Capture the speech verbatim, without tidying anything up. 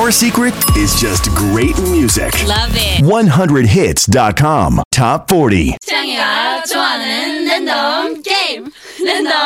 Our secret is just great music. Love it. one hundred hits dot com Top forty. 창희가 좋아하는 랜덤 게임. 랜덤